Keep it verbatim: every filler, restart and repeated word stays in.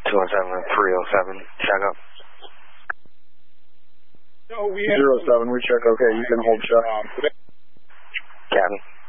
two one seven, three oh seven, check up. No, we zero seven, we check okay, you can hold check. Captain.